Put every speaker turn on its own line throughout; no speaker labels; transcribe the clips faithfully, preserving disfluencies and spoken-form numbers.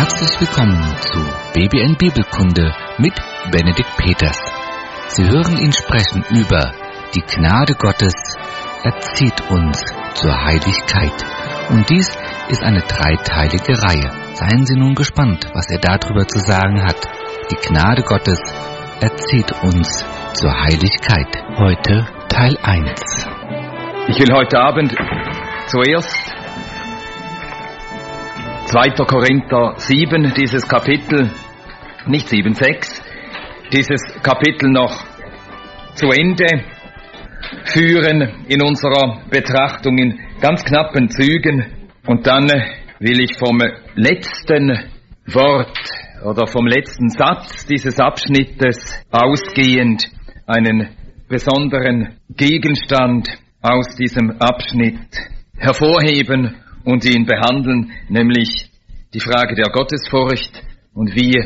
Herzlich willkommen zu B B N Bibelkunde mit Benedikt Peters. Sie hören ihn sprechen über die Gnade Gottes erzieht uns zur Heiligkeit. Und dies ist eine dreiteilige Reihe. Seien Sie nun gespannt, was er darüber zu sagen hat. Die Gnade Gottes erzieht uns zur Heiligkeit. Heute Teil eins.
Ich will heute Abend zuerst zweiter Korinther sieben, dieses Kapitel, nicht sieben, sechs, dieses Kapitel noch zu Ende führen in unserer Betrachtung in ganz knappen Zügen. Und dann will ich vom letzten Wort oder vom letzten Satz dieses Abschnittes ausgehend einen besonderen Gegenstand aus diesem Abschnitt hervorheben und ihn behandeln, nämlich die Frage der Gottesfurcht und wie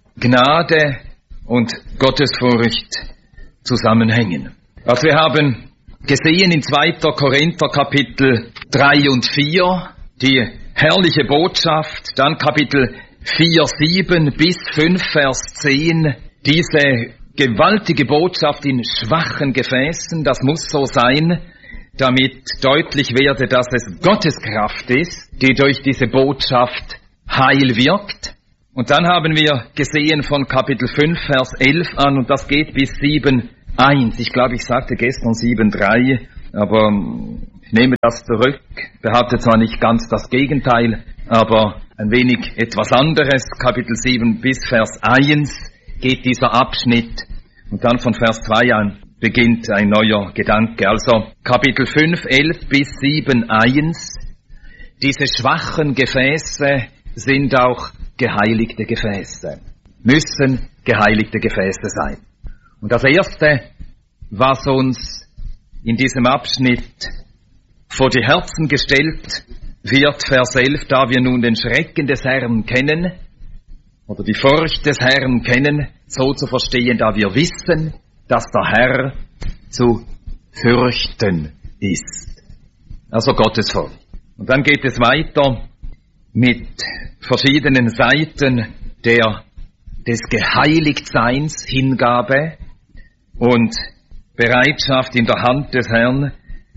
Gnade und Gottesfurcht zusammenhängen. Also wir haben gesehen in zweiter Korinther Kapitel drei und vier die herrliche Botschaft, dann Kapitel vier, sieben bis fünf, Vers zehn, diese gewaltige Botschaft in schwachen Gefäßen, das muss so sein, damit deutlich werde, dass es Gottes Kraft ist, die durch diese Botschaft Heil wirkt. Und dann haben wir gesehen von Kapitel fünf, Vers elf an, und das geht bis sieben, eins. Ich glaube, ich sagte gestern sieben, drei, aber ich nehme das zurück, behaupte zwar nicht ganz das Gegenteil, aber ein wenig etwas anderes. Kapitel sieben bis Vers eins geht dieser Abschnitt, und dann von Vers zwei an beginnt ein neuer Gedanke. Also Kapitel fünf, elf bis sieben, eins. Diese schwachen Gefäße sind auch geheiligte Gefäße, müssen geheiligte Gefäße sein. Und das Erste, was uns in diesem Abschnitt vor die Herzen gestellt wird, Vers elf, da wir nun den Schrecken des Herrn kennen, oder die Furcht des Herrn kennen, so zu verstehen, da wir wissen, dass der Herr zu fürchten ist. Also Gottesfurcht. Und dann geht es weiter mit verschiedenen Seiten der, des Geheiligtseins, Hingabe und Bereitschaft in der Hand des Herrn,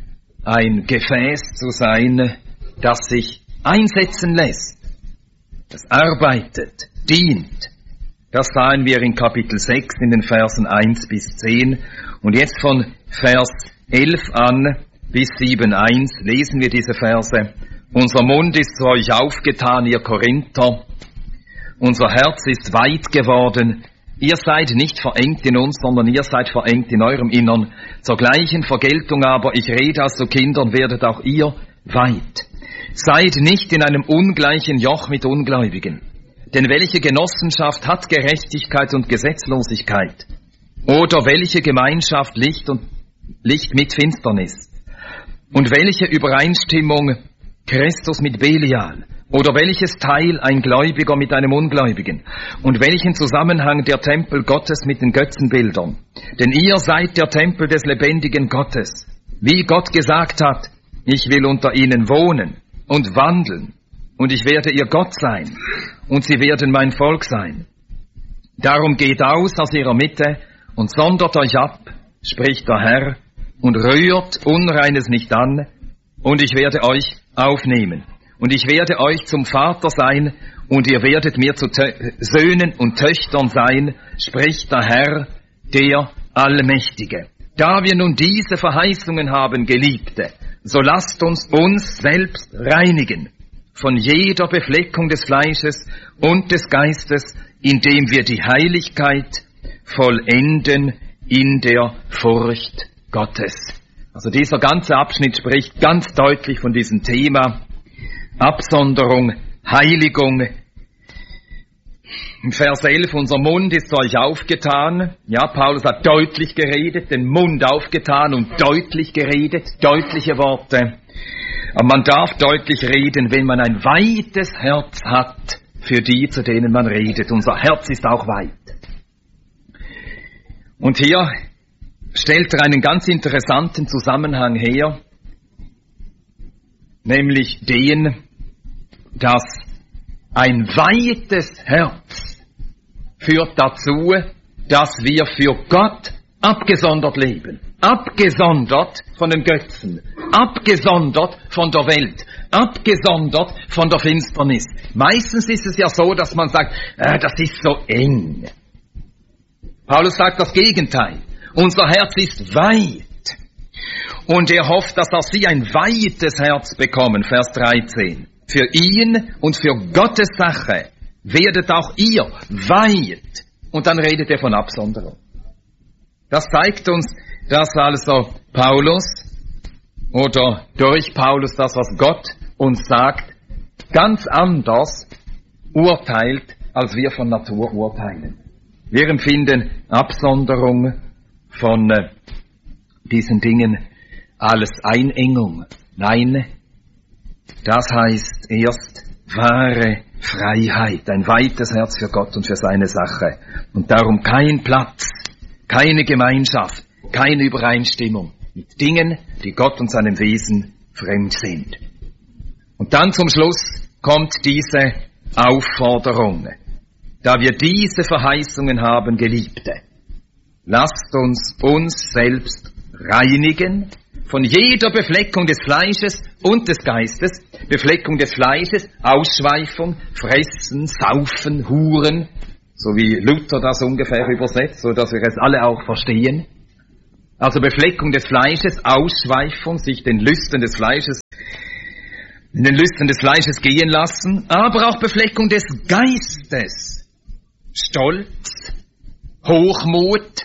ein Gefäß zu sein, das sich einsetzen lässt, das arbeitet, dient. Das sahen wir in Kapitel sechs in den Versen eins bis zehn. Und jetzt von Vers elf an bis sieben, eins lesen wir diese Verse. Unser Mund ist zu euch aufgetan, ihr Korinther. Unser Herz ist weit geworden. Ihr seid nicht verengt in uns, sondern ihr seid verengt in eurem Innern. Zur gleichen Vergeltung aber, ich rede als zu Kindern, werdet auch ihr weit. Seid nicht in einem ungleichen Joch mit Ungläubigen. Denn welche Genossenschaft hat Gerechtigkeit und Gesetzlosigkeit? Oder welche Gemeinschaft Licht und Licht mit Finsternis? Und welche Übereinstimmung Christus mit Belial? Oder welches Teil ein Gläubiger mit einem Ungläubigen? Und welchen Zusammenhang der Tempel Gottes mit den Götzenbildern? Denn ihr seid der Tempel des lebendigen Gottes. Wie Gott gesagt hat, ich will unter ihnen wohnen und wandeln. Und ich werde ihr Gott sein, und sie werden mein Volk sein. Darum geht aus aus ihrer Mitte und sondert euch ab, spricht der Herr, und rührt Unreines nicht an, und ich werde euch aufnehmen. Und ich werde euch zum Vater sein, und ihr werdet mir zu Tö- Söhnen und Töchtern sein, spricht der Herr, der Allmächtige. Da wir nun diese Verheißungen haben, Geliebte, so lasst uns uns selbst reinigen von jeder Befleckung des Fleisches und des Geistes, indem wir die Heiligkeit vollenden in der Furcht Gottes. Also dieser ganze Abschnitt spricht ganz deutlich von diesem Thema Absonderung, Heiligung. Im Vers elf, unser Mund ist zu euch aufgetan. Ja, Paulus hat deutlich geredet, den Mund aufgetan und deutlich geredet, deutliche Worte. Aber man darf deutlich reden, wenn man ein weites Herz hat für die, zu denen man redet. Unser Herz ist auch weit. Und hier stellt er einen ganz interessanten Zusammenhang her, nämlich den, dass Ein weites Herz führt dazu, dass wir für Gott abgesondert leben. Abgesondert von den Götzen. Abgesondert von der Welt. Abgesondert von der Finsternis. Meistens ist es ja so, dass man sagt, äh, das ist so eng. Paulus sagt das Gegenteil. Unser Herz ist weit. Und er hofft, dass auch sie ein weites Herz bekommen. Vers dreizehn. Für ihn und für Gottes Sache werdet auch ihr weit. Und dann redet er von Absonderung. Das zeigt uns, dass also Paulus oder durch Paulus das, was Gott uns sagt, ganz anders urteilt, als wir von Natur urteilen. Wir empfinden Absonderung von äh, diesen Dingen als Einengung. Nein, das heißt erst wahre Freiheit, ein weites Herz für Gott und für seine Sache. Und darum kein Platz, keine Gemeinschaft, keine Übereinstimmung mit Dingen, die Gott und seinem Wesen fremd sind. Und dann zum Schluss kommt diese Aufforderung. Da wir diese Verheißungen haben, Geliebte, lasst uns uns selbst reinigen von jeder Befleckung des Fleisches und des Geistes. Befleckung des Fleisches, Ausschweifung, Fressen, Saufen, Huren, so wie Luther das ungefähr übersetzt, so dass wir es alle auch verstehen. Also Befleckung des Fleisches, Ausschweifung, sich den Lüsten des Fleisches, in den Lüsten des Fleisches gehen lassen, aber auch Befleckung des Geistes, Stolz, Hochmut,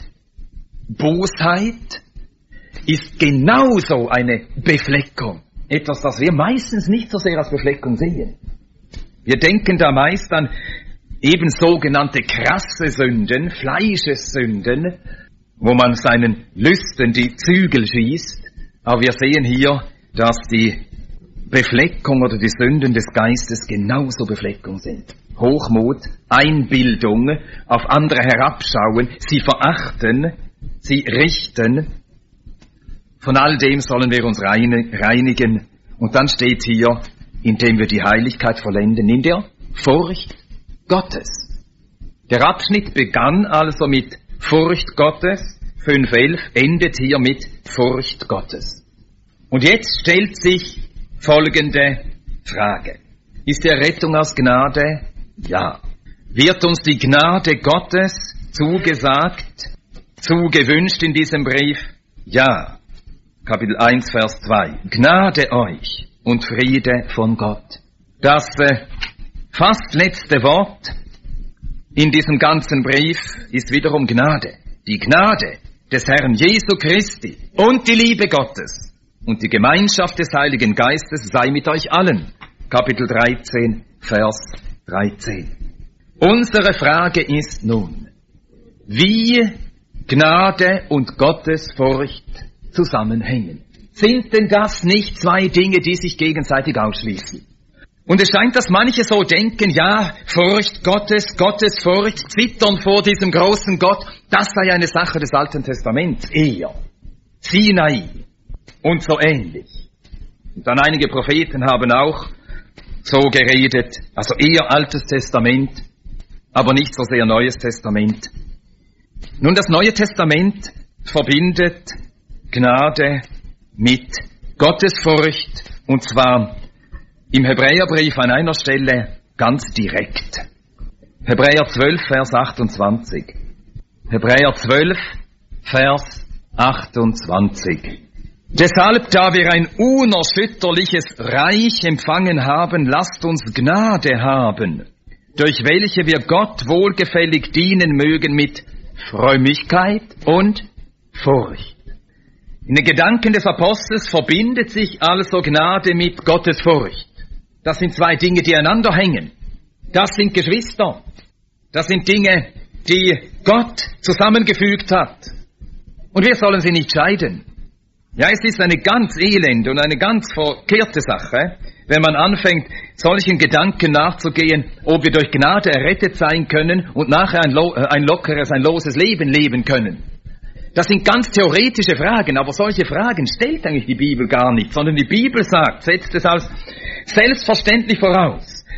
Bosheit, ist genauso eine Befleckung. Etwas, das wir meistens nicht so sehr als Befleckung sehen. Wir denken da meist an eben sogenannte krasse Sünden, Fleischessünden, wo man seinen Lüsten die Zügel schießt. Aber wir sehen hier, dass die Befleckung oder die Sünden des Geistes genauso Befleckung sind. Hochmut, Einbildung, auf andere herabschauen, sie verachten, sie richten. Von all dem sollen wir uns reinigen. Und dann steht hier, indem wir die Heiligkeit vollenden, in der Furcht Gottes. Der Abschnitt begann also mit Furcht Gottes, fünf elf, endet hier mit Furcht Gottes. Und jetzt stellt sich folgende Frage. Ist die Rettung aus Gnade? Ja. Wird uns die Gnade Gottes zugesagt, zugewünscht in diesem Brief? Ja. Kapitel eins, Vers zwei. Gnade euch und Friede von Gott. Das äh, fast letzte Wort in diesem ganzen Brief ist wiederum Gnade. Die Gnade des Herrn Jesu Christi und die Liebe Gottes und die Gemeinschaft des Heiligen Geistes sei mit euch allen. Kapitel dreizehn, Vers dreizehn. Unsere Frage ist nun, wie Gnade und Gottesfurcht zusammenhängen. Sind denn das nicht zwei Dinge, die sich gegenseitig ausschließen? Und es scheint, dass manche so denken, ja, Furcht Gottes, Gottesfurcht, Zittern vor diesem großen Gott, das sei eine Sache des Alten Testaments, eher. Sinai und so ähnlich. Und dann einige Propheten haben auch so geredet, also eher Altes Testament, aber nicht so sehr Neues Testament. Nun, das Neue Testament verbindet Gnade mit Gottesfurcht, und zwar im Hebräerbrief an einer Stelle ganz direkt. Hebräer zwölf, Vers achtundzwanzig. Hebräer zwölf, Vers achtundzwanzig. Deshalb, da wir ein unerschütterliches Reich empfangen haben, lasst uns Gnade haben, durch welche wir Gott wohlgefällig dienen mögen mit Frömmigkeit und Furcht. In den Gedanken des Apostels verbindet sich also Gnade mit Gottesfurcht. Das sind zwei Dinge, die einander hängen. Das sind Geschwister. Das sind Dinge, die Gott zusammengefügt hat. Und wir sollen sie nicht scheiden. Ja, es ist eine ganz elende und eine ganz verkehrte Sache, wenn man anfängt, solchen Gedanken nachzugehen, ob wir durch Gnade errettet sein können und nachher ein, lo- ein lockeres, ein loses Leben leben können. Das sind ganz theoretische Fragen, aber solche Fragen stellt eigentlich die Bibel gar nicht, sondern die Bibel sagt, setzt es als selbstverständlich voraus,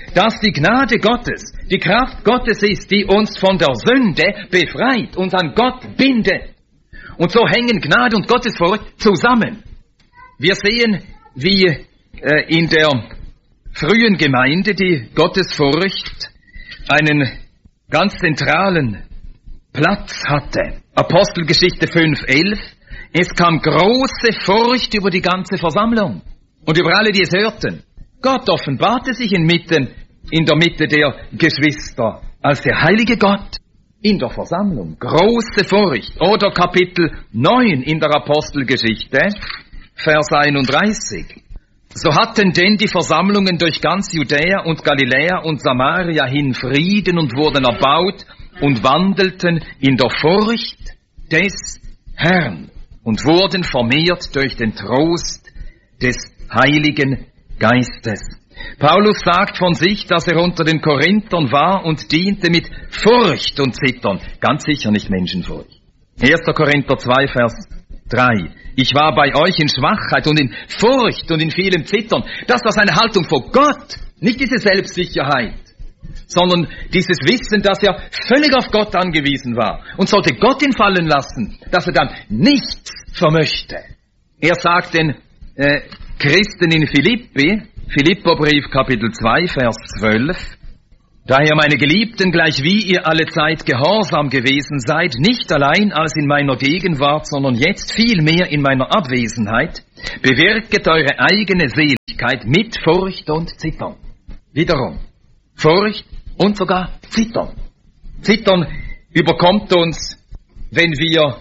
dass die Gnade Gottes, die Kraft Gottes ist, die uns von der Sünde befreit, uns an Gott bindet. Und so hängen Gnade und Gottesfurcht zusammen. Wir sehen, wie äh, in der frühen Gemeinde die Gottesfurcht einen ganz zentralen Platz hatte. Apostelgeschichte fünf elf. Es kam große Furcht über die ganze Versammlung und über alle, die es hörten. Gott offenbarte sich inmitten, in der Mitte der Geschwister als der heilige Gott in der Versammlung. Große Furcht. Oder Kapitel neun in der Apostelgeschichte, Vers einunddreißig. So hatten denn die Versammlungen durch ganz Judäa und Galiläa und Samaria hin Frieden und wurden erbaut und wandelten in der Furcht des Herrn und wurden vermehrt durch den Trost des Heiligen Geistes. Paulus sagt von sich, dass er unter den Korinthern war und diente mit Furcht und Zittern. Ganz sicher nicht Menschenfurcht. erster Korinther zwei, Vers drei. Ich war bei euch in Schwachheit und in Furcht und in vielem Zittern. Das war seine Haltung vor Gott. Nicht diese Selbstsicherheit, sondern dieses Wissen, dass er völlig auf Gott angewiesen war und sollte Gott ihn fallen lassen, dass er dann nichts vermöchte. Er sagt den äh, Christen in Philippi, Philipperbrief Kapitel zwei, Vers zwölf, daher, meine Geliebten, gleich wie ihr alle Zeit gehorsam gewesen seid, nicht allein als in meiner Gegenwart, sondern jetzt vielmehr in meiner Abwesenheit, bewirket eure eigene Seligkeit mit Furcht und Zittern. Wiederum, Furcht und sogar Zittern. Zittern überkommt uns, wenn wir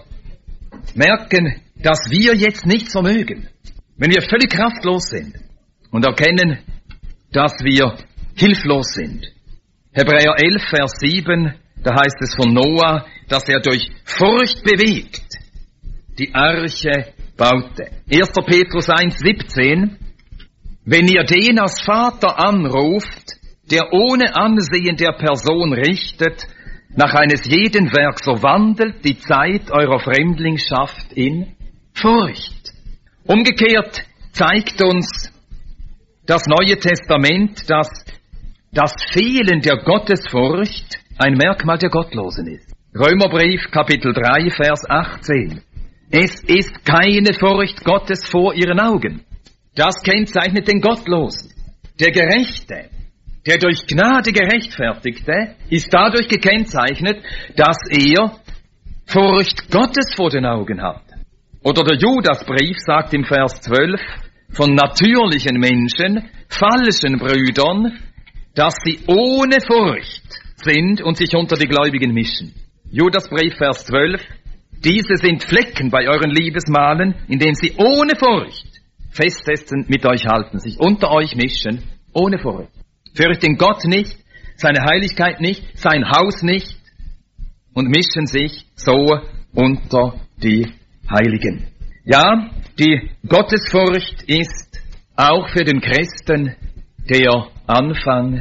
merken, dass wir jetzt nichts vermögen. Wenn wir völlig kraftlos sind und erkennen, dass wir hilflos sind. Hebräer elf, Vers sieben, da heißt es von Noah, dass er durch Furcht bewegt die Arche baute. erster Petrus eins, siebzehn, wenn ihr den als Vater anruft, der ohne Ansehen der Person richtet, nach eines jeden Werk, so wandelt die Zeit eurer Fremdlingschaft in Furcht. Umgekehrt zeigt uns das Neue Testament, dass das Fehlen der Gottesfurcht ein Merkmal der Gottlosen ist. Römerbrief, Kapitel drei, Vers achtzehn. Es ist keine Furcht Gottes vor ihren Augen. Das kennzeichnet den Gottlosen. Der Gerechte, der durch Gnade Gerechtfertigte, ist dadurch gekennzeichnet, dass er Furcht Gottes vor den Augen hat. Oder der Judasbrief sagt im Vers zwölf, von natürlichen Menschen, falschen Brüdern, dass sie ohne Furcht sind und sich unter die Gläubigen mischen. Judasbrief, Vers zwölf, diese sind Flecken bei euren Liebesmalen, indem sie ohne Furcht festsetzen mit euch halten, sich unter euch mischen, ohne Furcht. Fürchten Gott nicht, seine Heiligkeit nicht, sein Haus nicht und mischen sich so unter die Heiligen. Ja, die Gottesfurcht ist auch für den Christen der Anfang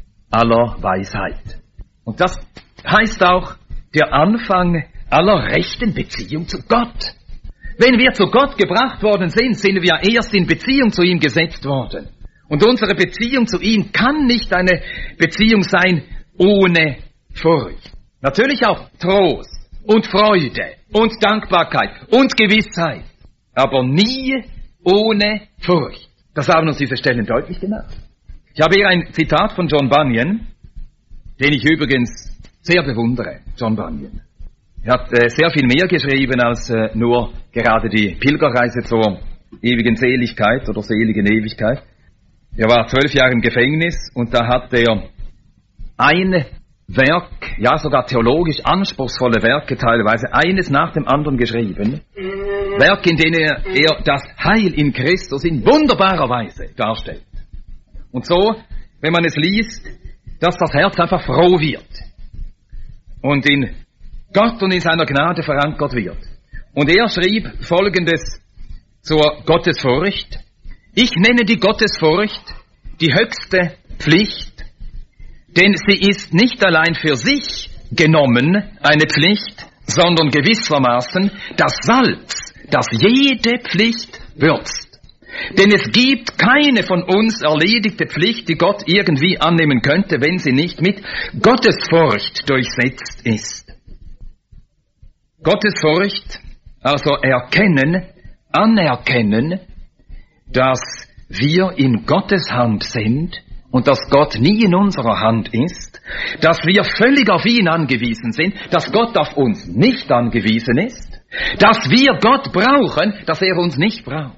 aller Weisheit. Und das heißt auch der Anfang aller rechten Beziehung zu Gott. Wenn wir zu Gott gebracht worden sind, sind wir erst in Beziehung zu ihm gesetzt worden. Und unsere Beziehung zu ihm kann nicht eine Beziehung sein ohne Furcht. Natürlich auch Trost und Freude und Dankbarkeit und Gewissheit, aber nie ohne Furcht. Das haben uns diese Stellen deutlich gemacht. Ich habe hier ein Zitat von John Bunyan, den ich übrigens sehr bewundere, John Bunyan. Er hat äh, sehr viel mehr geschrieben als äh, nur gerade die Pilgerreise zur ewigen Seligkeit oder seligen Ewigkeit. Er war zwölf Jahre im Gefängnis und da hat er ein Werk, ja sogar theologisch anspruchsvolle Werke teilweise, eines nach dem anderen geschrieben. Werke, in denen er, er das Heil in Christus in wunderbarer Weise darstellt. Und so, wenn man es liest, dass das Herz einfach froh wird und in Gott und in seiner Gnade verankert wird. Und er schrieb Folgendes zur Gottesfurcht. Ich nenne die Gottesfurcht die höchste Pflicht, denn sie ist nicht allein für sich genommen eine Pflicht, sondern gewissermaßen das Salz, das jede Pflicht würzt. Denn es gibt keine von uns erledigte Pflicht, die Gott irgendwie annehmen könnte, wenn sie nicht mit Gottesfurcht durchsetzt ist. Gottesfurcht, also erkennen, anerkennen, dass wir in Gottes Hand sind und dass Gott nie in unserer Hand ist, dass wir völlig auf ihn angewiesen sind, dass Gott auf uns nicht angewiesen ist, dass wir Gott brauchen, dass er uns nicht braucht.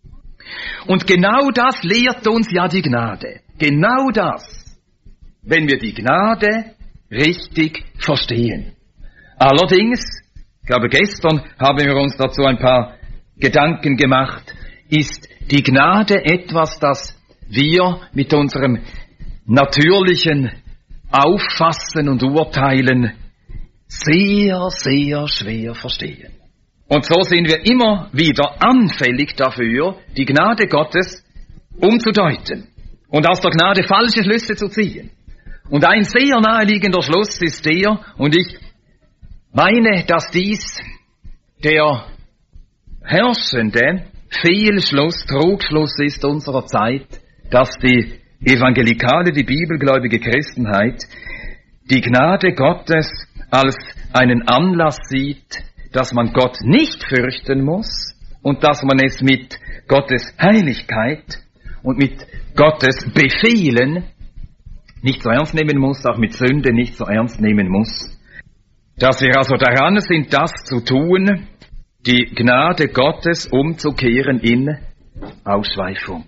Und genau das lehrt uns ja die Gnade. Genau das, wenn wir die Gnade richtig verstehen. Allerdings, ich glaube gestern haben wir uns dazu ein paar Gedanken gemacht, ist die Gnade etwas, das wir mit unserem natürlichen Auffassen und Urteilen sehr, sehr schwer verstehen. Und so sind wir immer wieder anfällig dafür, die Gnade Gottes umzudeuten und aus der Gnade falsche Schlüsse zu ziehen. Und ein sehr naheliegender Schluss ist der, und ich meine, dass dies der herrschende Fehlschluss, Trugschluss ist unserer Zeit, dass die evangelikale, die bibelgläubige Christenheit die Gnade Gottes als einen Anlass sieht, dass man Gott nicht fürchten muss und dass man es mit Gottes Heiligkeit und mit Gottes Befehlen nicht so ernst nehmen muss, auch mit Sünde nicht so ernst nehmen muss. Dass wir also daran sind, das zu tun, die Gnade Gottes umzukehren in Ausschweifung.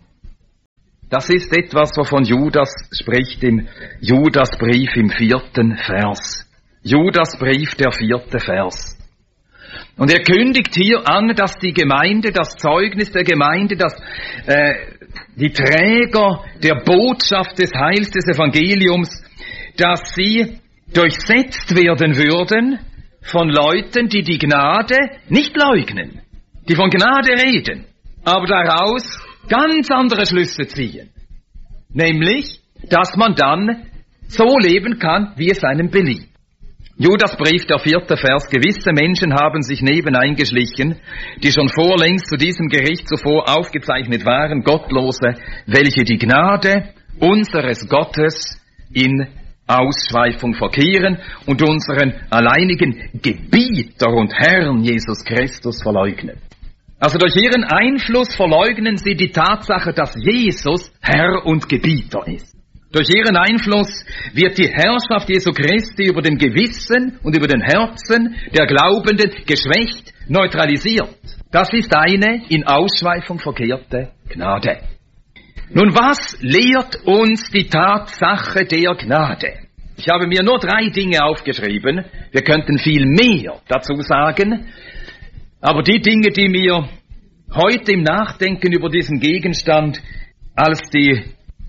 Das ist etwas, wovon Judas spricht im Judasbrief im vierten Vers. Judasbrief, der vierte Vers. Und er kündigt hier an, dass die Gemeinde, das Zeugnis der Gemeinde, dass äh, die Träger der Botschaft des Heils des Evangeliums, dass sie durchsetzt werden würden von Leuten, die die Gnade nicht leugnen, die von Gnade reden, aber daraus ganz andere Schlüsse ziehen. Nämlich, dass man dann so leben kann, wie es einem beliebt. Judasbrief, der vierte Vers. Gewisse Menschen haben sich neben eingeschlichen, die schon vorlängst zu diesem Gericht zuvor aufgezeichnet waren, Gottlose, welche die Gnade unseres Gottes in Ausschweifung verkehren und unseren alleinigen Gebieter und Herrn Jesus Christus verleugnen. Also durch ihren Einfluss verleugnen sie die Tatsache, dass Jesus Herr und Gebieter ist. Durch ihren Einfluss wird die Herrschaft Jesu Christi über dem Gewissen und über den Herzen der Glaubenden geschwächt, neutralisiert. Das ist eine in Ausschweifung verkehrte Gnade. Nun, was lehrt uns die Tatsache der Gnade? Ich habe mir nur drei Dinge aufgeschrieben. Wir könnten viel mehr dazu sagen. Aber die Dinge, die mir heute im Nachdenken über diesen Gegenstand als die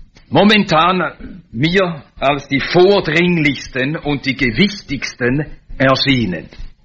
momentan mir als die vordringlichsten und die gewichtigsten erschienen.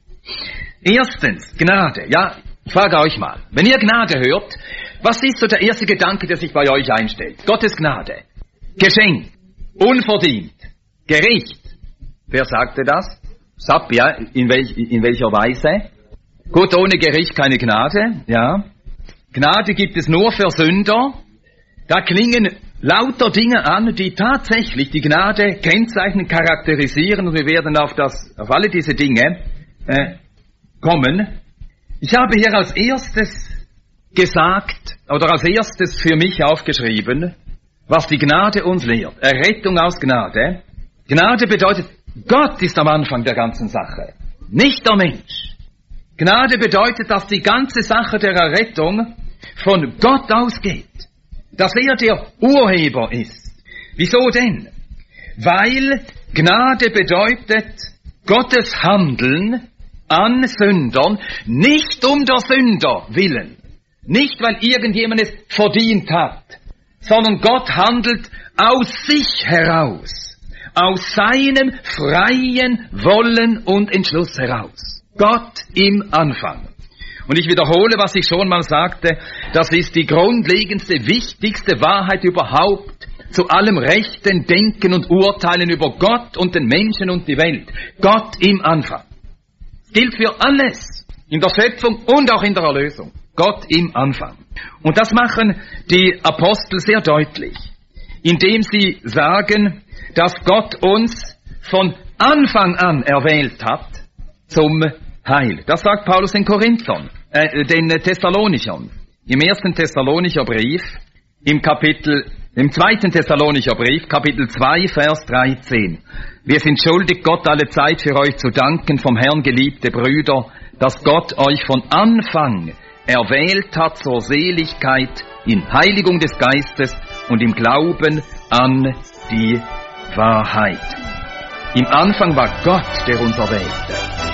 Erstens, Gnade. Ja, ich frage euch mal, wenn ihr Gnade hört, was ist so der erste Gedanke, der sich bei euch einstellt? Gottes Gnade. Geschenk. Unverdient. Gericht. Wer sagte das? Sab, ja, in, welch, in welcher Weise? Gut, ohne Gericht keine Gnade, ja. Gnade gibt es nur für Sünder. Da klingen lauter Dinge an, die tatsächlich die Gnade kennzeichnen, charakterisieren, und wir werden auf, das, auf alle diese Dinge äh, kommen. Ich habe hier als erstes gesagt, oder als erstes für mich aufgeschrieben, was die Gnade uns lehrt. Errettung aus Gnade. Gnade bedeutet, Gott ist am Anfang der ganzen Sache, nicht der Mensch. Gnade bedeutet, dass die ganze Sache der Errettung von Gott ausgeht. Dass er der Urheber ist. Wieso denn? Weil Gnade bedeutet Gottes Handeln an Sündern, nicht um der Sünder willen, nicht weil irgendjemand es verdient hat, sondern Gott handelt aus sich heraus, aus seinem freien Wollen und Entschluss heraus. Gott im Anfang. Und ich wiederhole, was ich schon mal sagte, das ist die grundlegendste, wichtigste Wahrheit überhaupt zu allem rechten Denken und Urteilen über Gott und den Menschen und die Welt. Gott im Anfang. Das gilt für alles, in der Schöpfung und auch in der Erlösung. Gott im Anfang. Und das machen die Apostel sehr deutlich, indem sie sagen, dass Gott uns von Anfang an erwählt hat zum Heil. Das sagt Paulus den Korinthern, äh, den Thessalonichern. Im ersten Thessalonicher Brief, im Kapitel, im zweiten Thessalonicher Brief, Kapitel zwei, Vers dreizehn. Wir sind schuldig, Gott alle Zeit für euch zu danken, vom Herrn geliebte Brüder, dass Gott euch von Anfang erwählt hat zur Seligkeit in Heiligung des Geistes und im Glauben an die Wahrheit. Im Anfang war Gott, der uns erwählte.